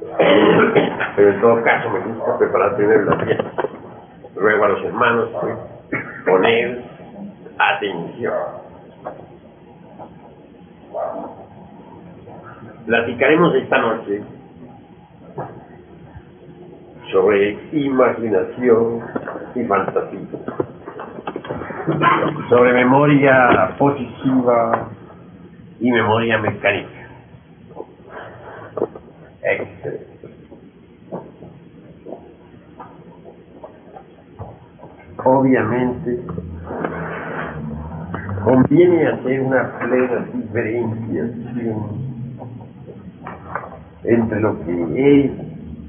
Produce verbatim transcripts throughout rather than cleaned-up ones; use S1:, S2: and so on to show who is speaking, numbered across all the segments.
S1: Pero en todo caso me gusta preparar primero la fiesta. Ruego a los hermanos pues, poner atención. Platicaremos esta noche sobre imaginación y fantasía, sobre memoria positiva y memoria mecánica. Excelente. Obviamente, conviene hacer una plena diferenciación entre lo que es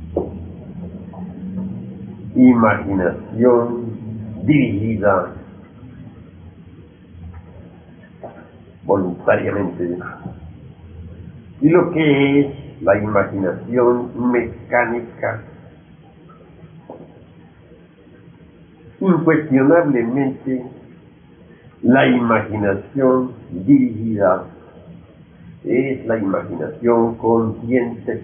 S1: imaginación dirigida voluntariamente y lo que es la imaginación mecánica. Incuestionablemente, la imaginación dirigida es la imaginación consciente,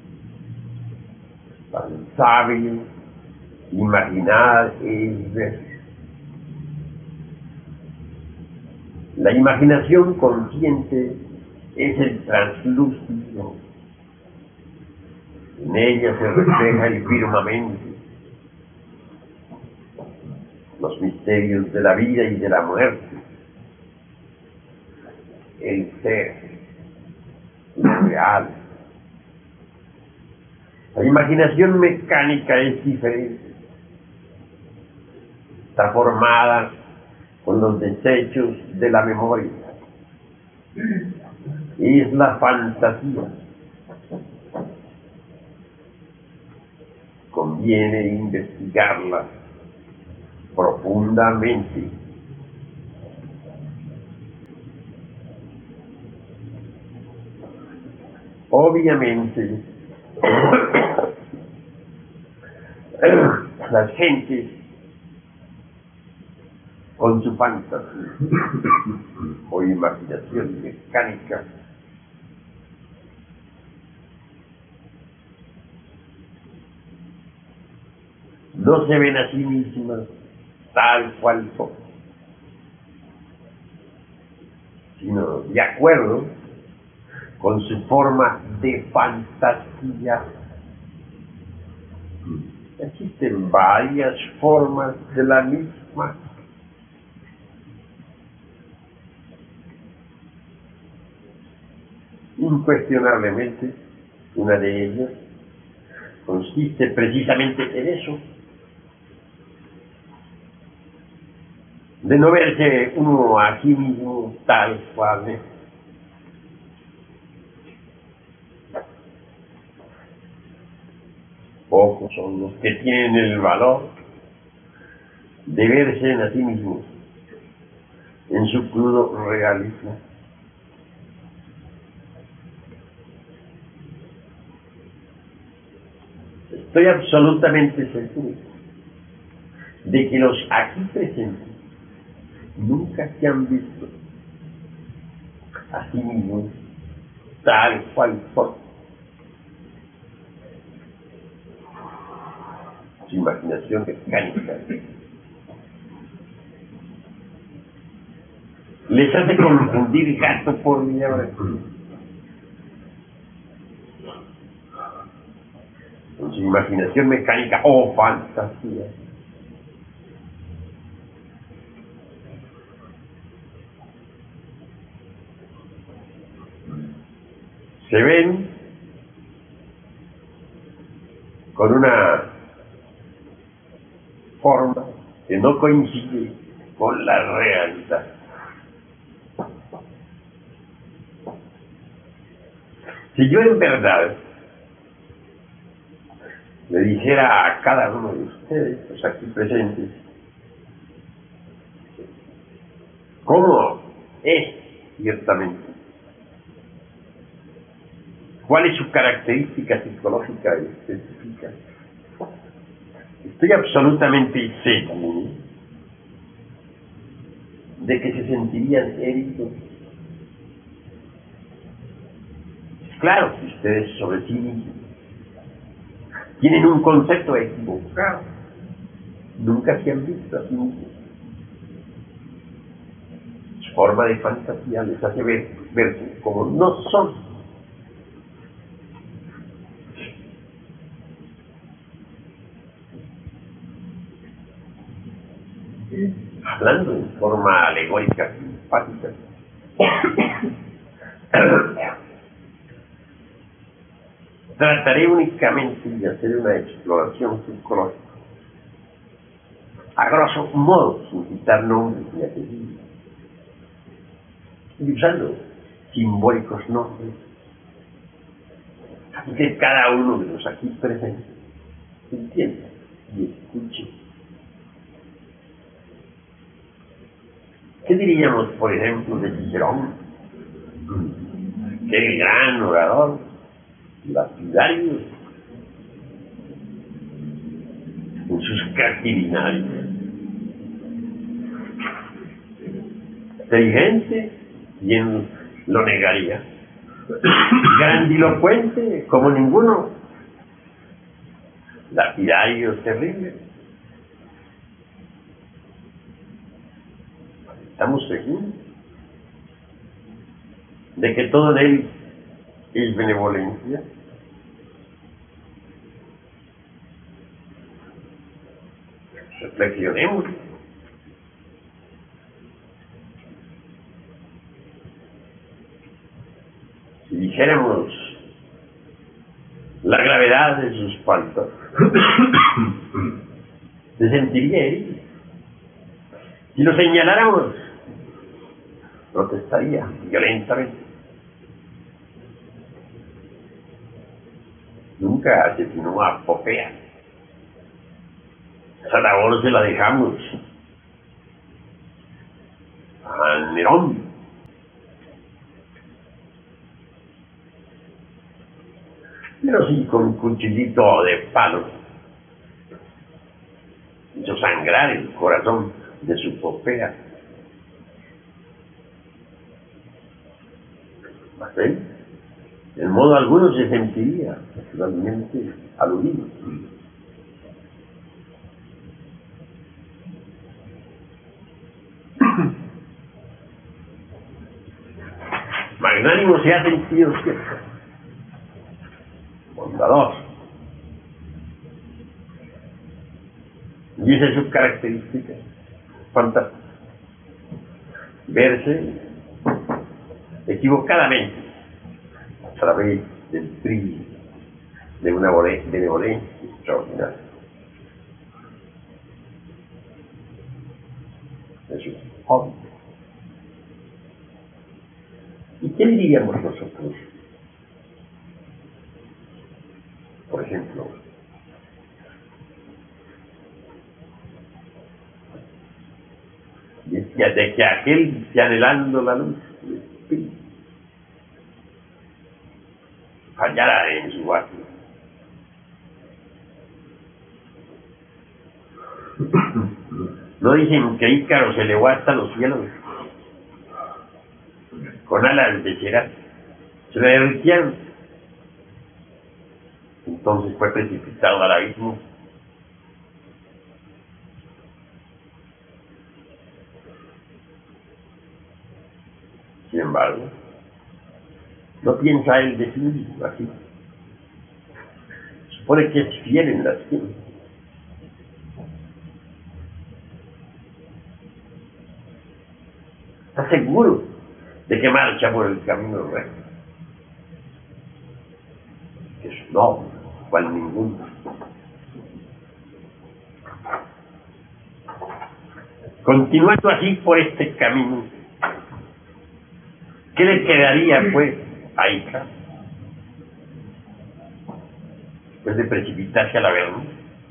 S1: sabe imaginar es ver. La imaginación consciente es el translúcido, en ella se refleja el firmamento, los misterios de la vida y de la muerte, el ser, lo real. La imaginación mecánica es diferente. Está formada con los desechos de la memoria. Es la fantasía. Conviene investigarla profundamente. Obviamente, las gentes con su fantasía o imaginación mecánica no se ven a sí mismas tal cual son, sino de acuerdo con su forma de fantasía. Existen varias formas de la misma. Incuestionablemente, una de ellas consiste precisamente en eso, de no verse uno a sí mismo tal cual es. Pocos son los que tienen el valor de verse a sí mismos en su crudo realismo. Estoy absolutamente seguro de que los aquí presentes nunca se han visto a sí mismos tal cual son. Su imaginación mecánica les hace confundir gato por liebre. Con su imaginación mecánica o fantasía se ven con una forma que no coincide con la realidad. Si yo en verdad le dijera a cada uno de ustedes, los aquí presentes, cómo es ciertamente, cuál es su característica psicológica específica, estoy absolutamente seguro de que se sentirían heridos. Claro que ustedes sobre sí mismos tienen un concepto equivocado. Nunca se han visto a sí mismos. Su forma de fantasía les hace ver, verse como no son. Hablando en forma alegórica, simpática, trataré únicamente de hacer una exploración psicológica, a grosso modo, sin citar nombres ni apellidos, y usando simbólicos nombres, así que cada uno de los aquí presentes entienda y escuche. ¿Qué diríamos, por ejemplo, de Cicerón, que el gran orador, lapidario, en sus catilinares, inteligente, quien lo negaría, grandilocuente como ninguno, lapidario terrible? ¿Estamos seguros de que todo en él es benevolencia? Reflexionemos. Si dijéramos la gravedad de sus faltas, se sentiría herido. Si lo señaláramos, protestaría violentamente. Nunca asesinó a Popea. Esa labor se la dejamos a Nerón. Pero sí, con un cuchillito de palo hizo sangrar el corazón de su Popea. ¿Sí? En modo alguno se sentiría naturalmente aludido. Magnánimo se ha sentido siempre, bondadoso, y esa es su característica fantástica: verse equivocadamente a través del brillo de una benevolencia extraordinaria. Eso es obvio. ¿Y qué diríamos nosotros? Por ejemplo, de que aquel que anhelando la luz del espíritu fallara en su acto. ¿No dicen que Ícaro se elevó hasta los cielos con alas de Cherat? Se le derritieron. Entonces fue precipitado al abismo. Sin embargo, no piensa él de sí mismo así. Supone que es fiel en la ciencia. Está seguro de que marcha por el camino recto, que es noble, cual ninguno. Continuando así por este camino, ¿qué le quedaría pues a Ícaro después de precipitarse al averno?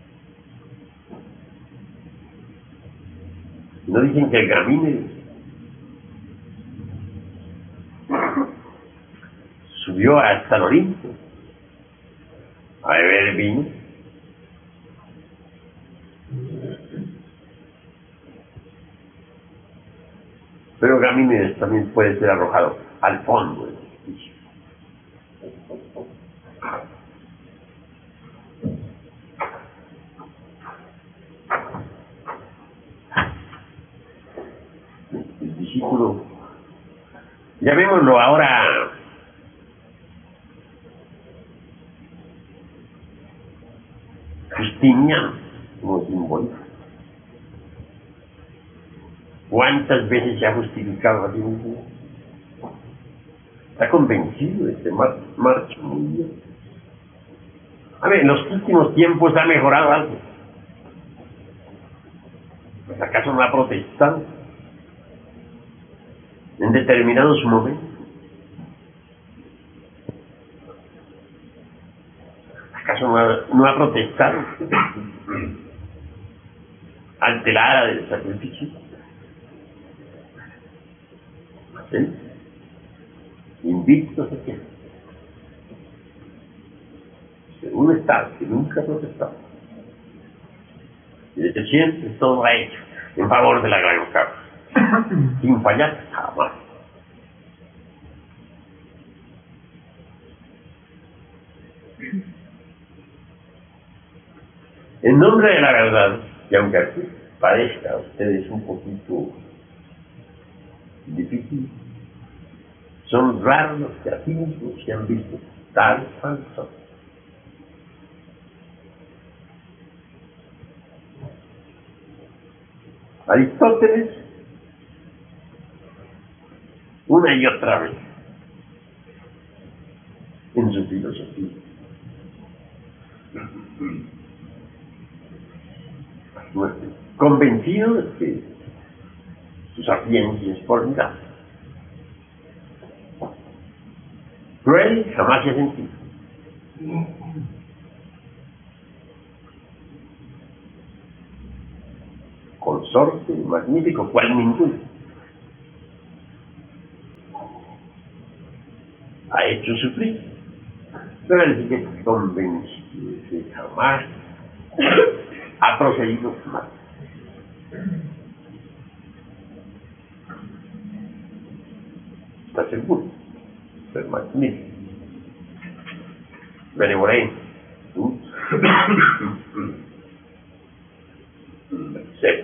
S1: ¿No dicen que el Gamímedes subió hasta el Olimpo a beber vino? Pero Gamímedes también puede ser arrojado al fondo del precipicio. llamémoslo ahora Justiniano, como simbolista. ¿Cuántas veces se ha justificado a sí mismo? Está convencido de que mar marcha muy bien. A ver, en los últimos tiempos ha mejorado algo. ¿Pues acaso no ha protestado en determinados momentos? ¿Acaso no ha, no ha protestado ante la hora del sacrificio? ¿Sí? Invicto se queda. Un Estado que nunca ha protestado. Y desde siempre todo ha hecho en favor de la gran causa. Sin fallar jamás. En nombre de la verdad, y aunque aquí parezca a ustedes un poquito difícil, son raros los que a sí mismos se han visto tal falsos. Aristóteles, una y otra vez, en su filosofía, convencido de que su sapiencia es formidable. Cruel jamás se ha sentido. Consorte magnífico, cual ninguno. Ha hecho sufrir, pero él sigue convencido de que jamás ha procedido mal. Está seguro, pero magnífico, benevolente, serio.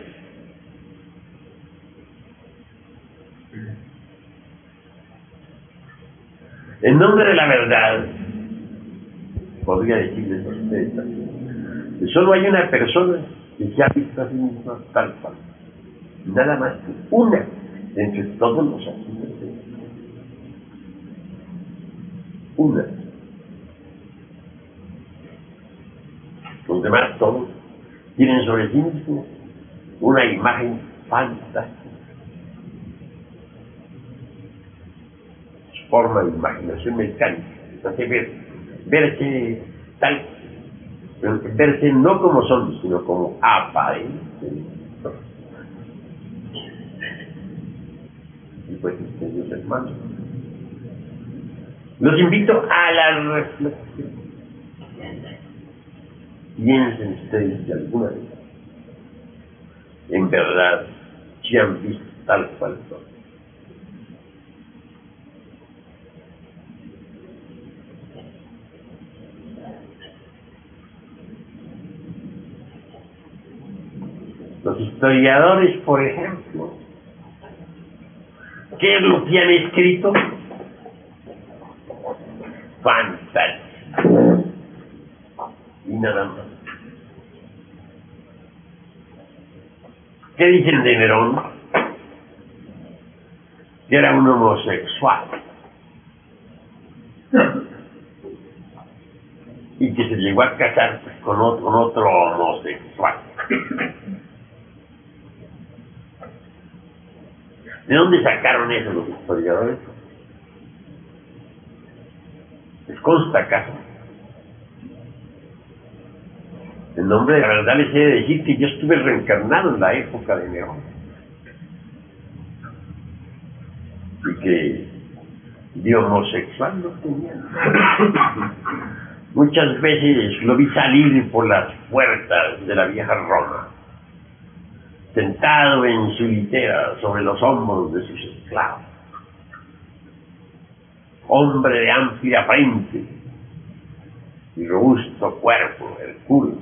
S1: En nombre de la verdad, podría decirles a ustedes también, que solo hay una persona que se ha visto a sí misma tal cual, nada más que una entre todos los asistentes. Una. Los demás todos tienen sobre sí mismos una imagen fantástica. Su forma de imaginación mecánica les hace ver, verse tal, pero verse no como son, sino como aparenten. Y pues, queridos hermanos, los invito a la reflexión. Piensen ustedes de alguna vez, en verdad, si han visto tal cual son. Los historiadores, por ejemplo, ¿qué es lo que han escrito? Fantástico. Y nada más. ¿Qué dicen de Nerón? Que era un homosexual. Y que se llegó a casar con otro, con otro homosexual. ¿De dónde sacaron eso los historiadores? ¿Les consta acaso? En nombre de la verdad les he de decir que yo estuve reencarnado en la época de Nerón. Y que de homosexual no tenía nada. Muchas veces lo vi salir por las puertas de la vieja Roma, sentado en su litera sobre los hombros de sus esclavos. Hombre de amplia frente y robusto cuerpo, hercúleo.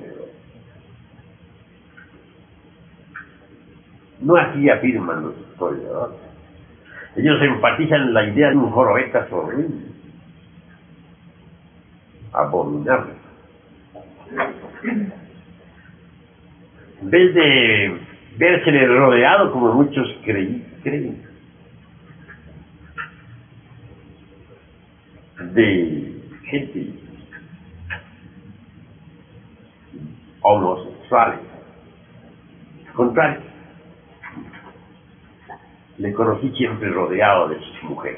S1: No así afirman los historiadores. Ellos enfatizan en la idea de un jorobetas horrible, abominable. En vez de vérsele rodeado como muchos creí, creen, de gente homosexuales. Al contrario, le conocí siempre rodeado de sus mujeres.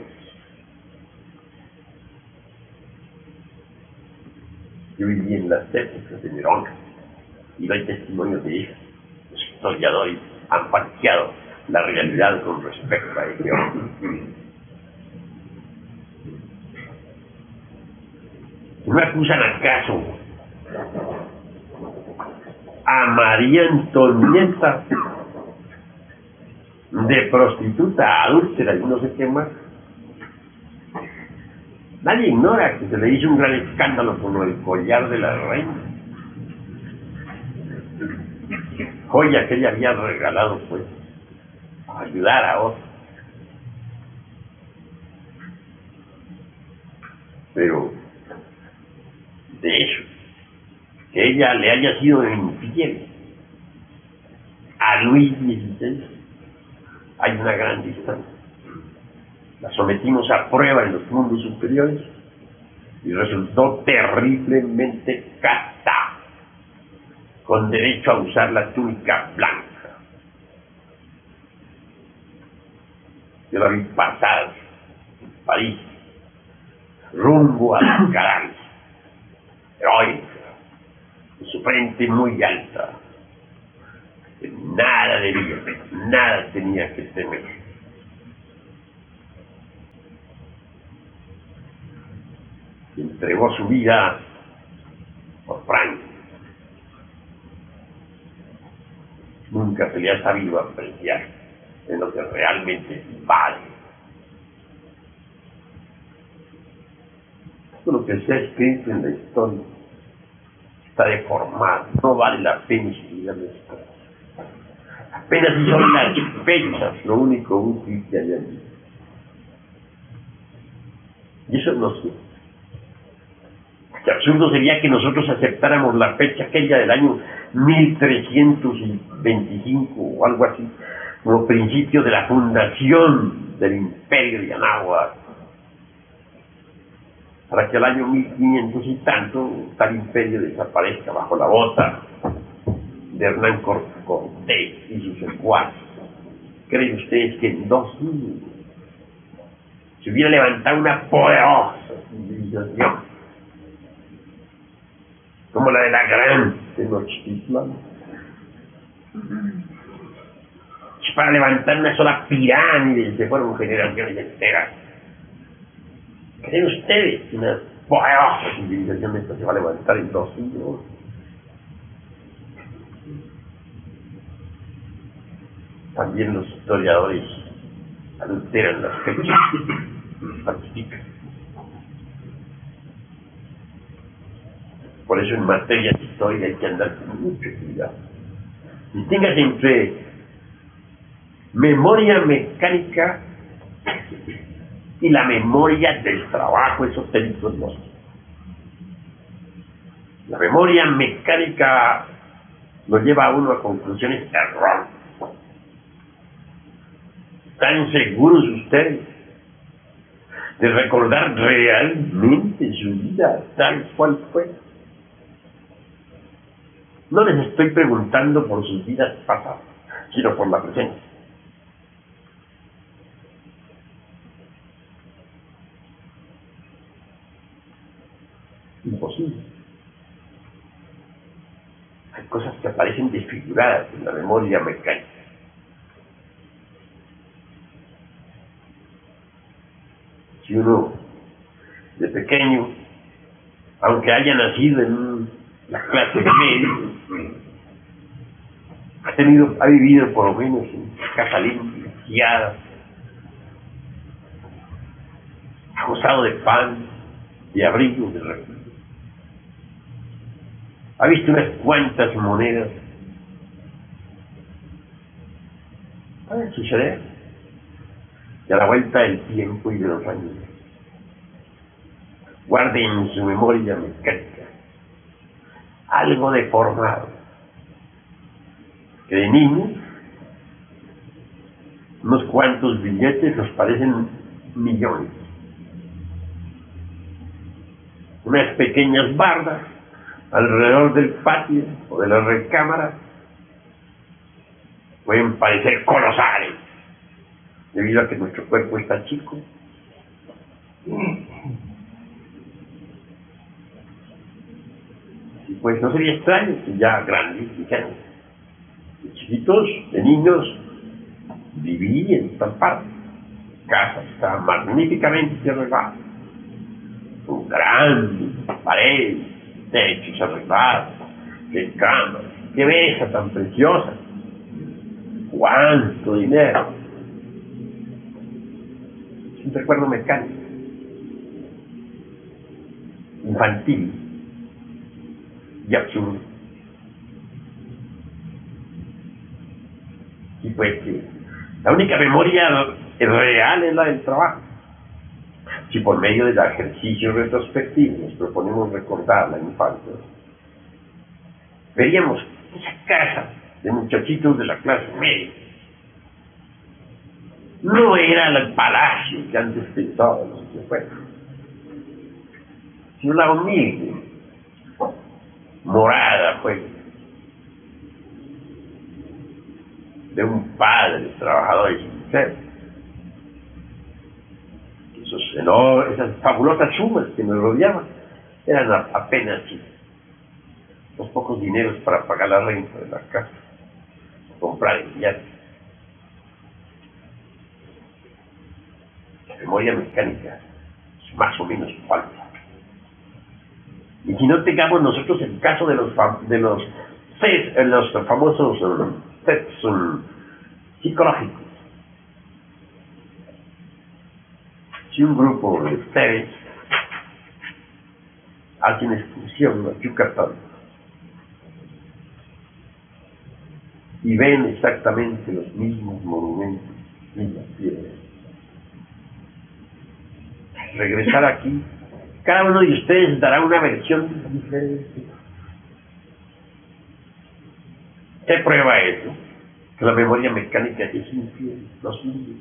S1: Yo viví en las épocas de Nerón y doy testimonio de ellas. Los historiadores han falseado la realidad con respecto a ese hombre. ¿No me acusan acaso a María Antonieta de prostituta, adúltera y no sé qué más? Nadie ignora que se le hizo un gran escándalo con el collar de la reina, joya que ella había regalado pues a ayudar a otros. Pero de eso, que ella le haya sido infiel a Luis dieciséis, hay una gran distancia. La sometimos a prueba en los mundos superiores y resultó terriblemente casta, con derecho a usar la túnica blanca. Yo la vi pasar en París, rumbo a Alcalá, heroica, con su frente muy alta. Nada debía, nada tenía que temer. Entregó su vida por Francia. Nunca se le ha sabido apreciar en lo que realmente vale. Todo lo que se ha escrito en la historia está deformado, no vale la pena estudiar la historia. Apenas si son las fechas lo único útil que hay allí. Y eso no sé. Qué absurdo sería que nosotros aceptáramos la fecha aquella del año mil trescientos veinticinco o algo así, como principio de la fundación del imperio de Anáhuac, para que al año mil quinientos y tanto tal imperio desaparezca bajo la bota de Hernán Cortés y sus secuaces. ¿Creen ustedes que en dos mil se hubiera levantado una poderosa civilización como la de la gran Tenochtitlan, para levantar una sola pirámide y se fueron generaciones enteras? ¿Creen ustedes que una poderosa civilización de esta se va a levantar en dos siglos? También los historiadores adulteran las fechas, falsifican. Por eso en materia de historia hay que andar con mucho cuidado. Distingas entre memoria mecánica y la memoria del trabajo esotérico nuestro. La memoria mecánica lo lleva a uno a conclusiones erróneas. ¿Están seguros ustedes de recordar realmente su vida tal cual fue? No les estoy preguntando por sus vidas pasadas, sino por la presente. Imposible. Hay cosas que aparecen desfiguradas en la memoria mecánica. Si uno de pequeño, aunque haya nacido en la clase media, ha tenido, ha vivido por lo menos en casa limpia, guiada, ha gozado de pan, de abrigo, de refugio, ha visto unas cuantas monedas. Puede suceder y a la vuelta del tiempo y de los años. Guarde en su memoria mecánica algo deformado, que de niños unos cuantos billetes nos parecen millones. Unas pequeñas bardas alrededor del patio o de la recámara pueden parecer colosales, debido a que nuestro cuerpo está chico. Y pues no sería extraño que ya grandes dijeran, de chiquitos, de niños, viví en tal parte. Casa está magníficamente arreglada, con grandes paredes, techos arreglados, qué cama, qué besa tan preciosa, cuánto dinero. Es un recuerdo mecánico, infantil y absurdo. Y pues que la única memoria real es la del trabajo. Si por medio del ejercicio retrospectivo nos proponemos recordar la infancia, veríamos esa casa de muchachitos de la clase media. No era el palacio que antes pensábamos que fuera, sino la humilde morada, pues, de un padre trabajador y sincero. Esos, no, esas fabulosas sumas que nos rodeaban eran a, apenas sí, los pocos dineros para pagar la renta de la casa, comprar el viaje. La memoria mecánica es más o menos falsa. Y si no tengamos nosotros el caso de los de los test, los famosos um, tests um, psicológicos. Si un grupo de ustedes hacen excursión a Yucatán y ven exactamente los mismos monumentos y las piedras, al regresar aquí, cada uno de ustedes dará una versión diferente. ¿Qué prueba eso? Que la memoria mecánica es infiel, no sirve.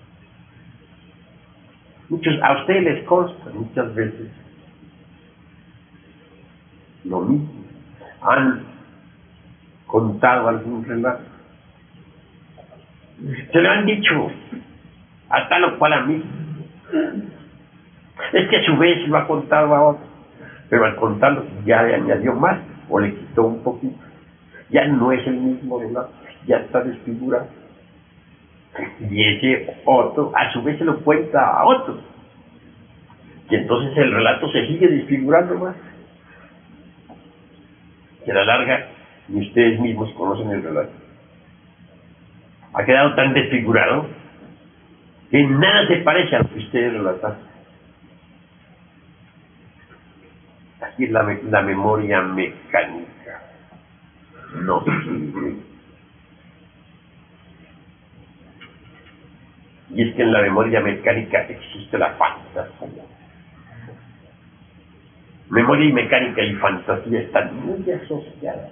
S1: Muchos, a ustedes les consta muchas veces lo mismo. Han contado algún relato, se lo han dicho a tal o cual amigo. Es que a su vez lo ha contado a otro, pero al contarlo ya le añadió más o le quitó un poquito. Ya no es el mismo relato, ya está desfigurado. Y ese otro a su vez se lo cuenta a otro. Y entonces el relato se sigue desfigurando más. Y a la larga, ni ustedes mismos conocen el relato. Ha quedado tan desfigurado que nada se parece a lo que ustedes relataron. Aquí es la, me la memoria mecánica. No sirve. Y es que en la memoria mecánica existe la fantasía. Memoria y mecánica y fantasía están muy asociadas.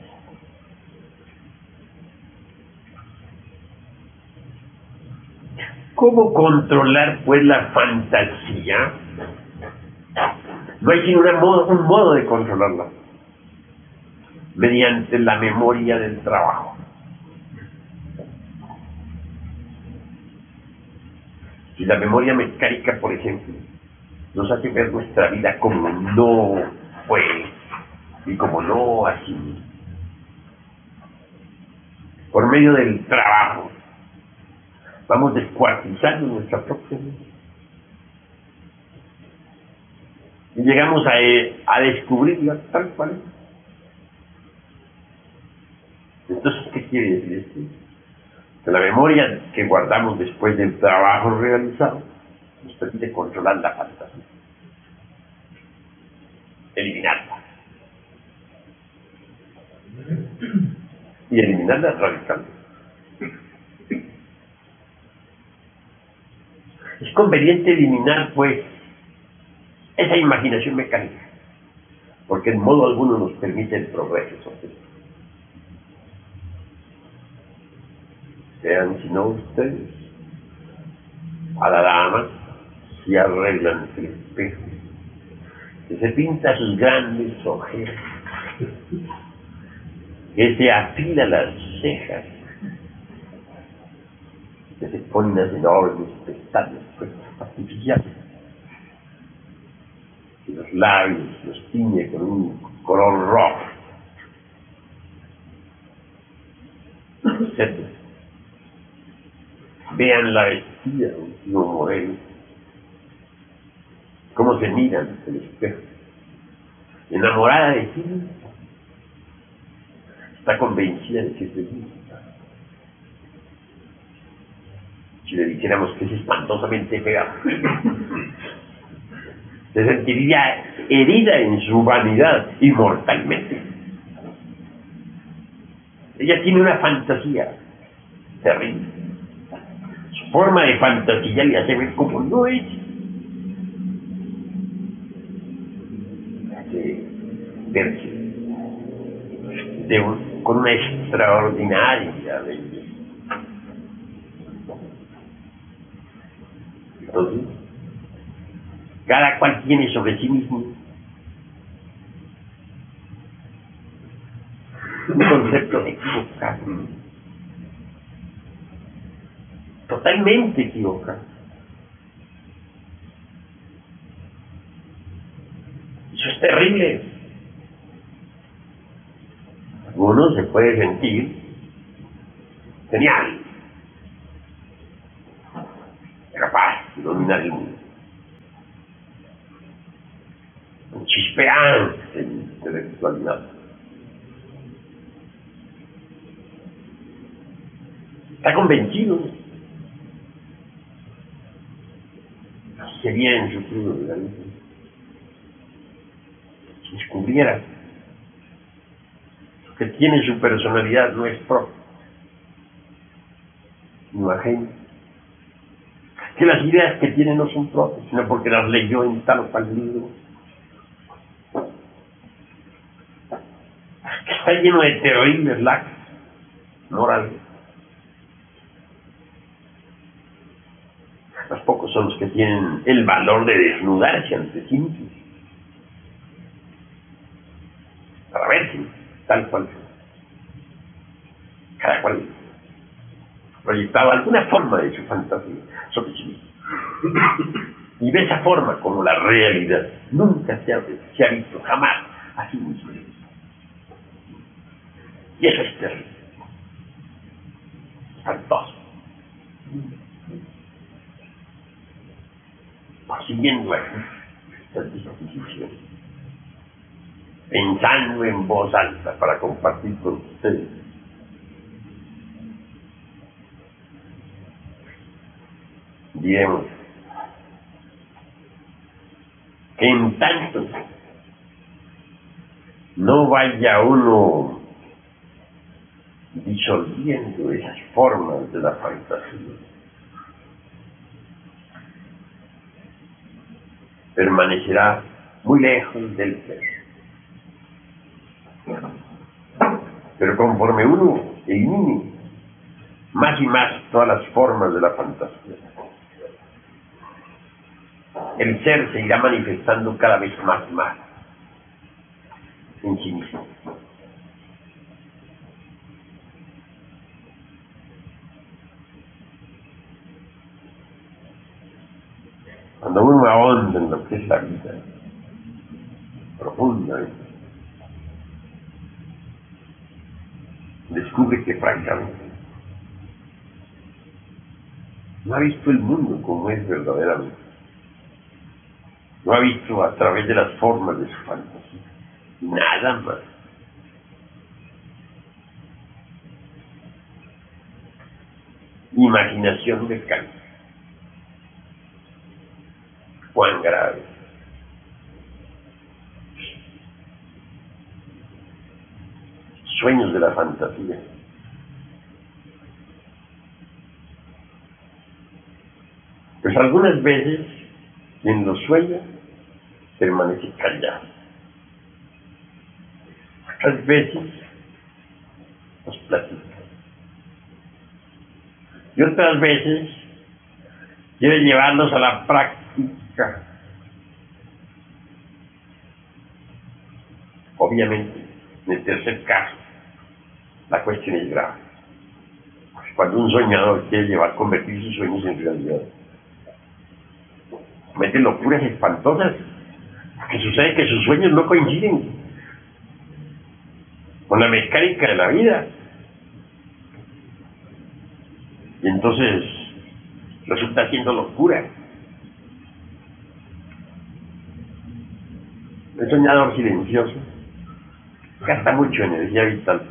S1: ¿Cómo controlar, pues, la fantasía? No hay sino una modo, un modo de controlarla: mediante la memoria del trabajo. Si la memoria mecánica, por ejemplo, nos hace ver nuestra vida como no fue y como no así, por medio del trabajo vamos descuartizando nuestra propia vida y llegamos a, a descubrirla tal cual. Entonces, ¿qué quiere decir esto? Que la memoria que guardamos después del trabajo realizado nos permite controlar la fantasía, eliminarla y eliminarla radicalmente. conveniente eliminar, pues, esa imaginación mecánica, porque en modo alguno nos permite el progreso social. Vean, si no ustedes, a la dama se arreglan el espejo, que se pinta sus grandes ojeras, que se afila las cejas, que se ponen las enormes pestañas pues, artificiales, y los labios los tiñe con un color rojo, etcétera. Vean la vestida de un tío Moreno, cómo se miran en el espejo, enamorada de sí, está convencida de que es feliz. Si le dijéramos que es espantosamente fea, se sentiría herida en su vanidad inmortalmente. Ella tiene una fantasía terrible. Su forma de fantasía le hace ver como no es. Hace verse de un, con una extraordinaria belleza. Entonces, cada cual tiene sobre sí mismo un concepto equivocado, totalmente equivocado. Eso es terrible. Uno se puede sentir genial, capaz de dominar el mundo, un chispeante de intelectualidad. Está convencido. Así sería en su futuro de la vida. Si descubriera que tiene su personalidad no es propia, sino ajena, que las ideas que tiene no son propias, sino porque las leyó en tal o cual libro, que está lleno de terribles lacras morales. Los pocos son los que tienen el valor de desnudarse ante sí mismos, para verse tal cual. Cada cual proyectaba alguna forma de su fantasía sobre sí mismo. Y de esa forma, como la realidad nunca se ha, se ha visto jamás a sí mismo. Y eso es terrible, espantoso. Siguiendo aquí estas disposiciones, pensando en voz alta para compartir con ustedes, diremos que en tanto no vaya uno disolviendo esas formas de la fantasía, permanecerá muy lejos del ser. Pero conforme uno elimine más y más todas las formas de la fantasía, el ser se irá manifestando cada vez más y más en sí mismo. Cuando uno ahonda en lo que es la vida profundamente, descubre que francamente no ha visto el mundo como es verdaderamente. No ha visto a través de las formas de su fantasía nada más. Imaginación mecánica. Cuán grave. Sueños de la fantasía. Pues algunas veces en los sueños permanece callado. Otras veces nos platica. Y otras veces quiere llevarnos a la práctica. Obviamente, en el tercer caso, la cuestión es grave. Pues cuando un soñador quiere llevar, convertir sus sueños en realidad, comete locuras espantosas, porque sucede que sus sueños no coinciden con la mecánica de la vida. Y entonces resulta siendo locura. El soñador silencioso gasta mucha energía vital,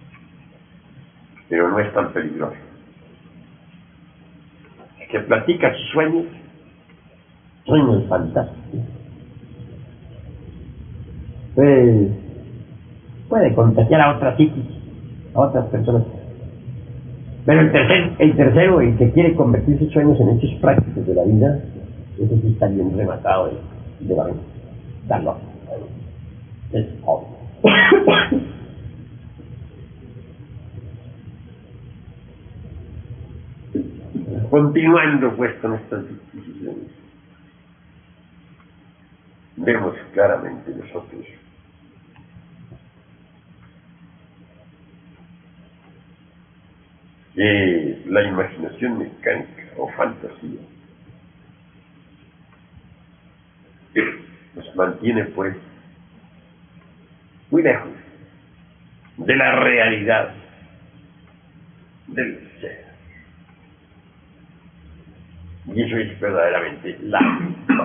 S1: pero no es tan peligroso. El que platica sus sueños, sueños fantásticos, pues puede contagiar a otras psiquis, a otras personas. Pero el tercer, el tercero, el que quiere convertir sus sueños en hechos prácticos de la vida, ese sí está bien rematado de, de la vida. Está loco. Es obvio. Continuando pues con estas discusiones, vemos claramente nosotros que la imaginación mecánica o fantasía nos mantiene pues muy lejos de la realidad del ser. Y eso es verdaderamente la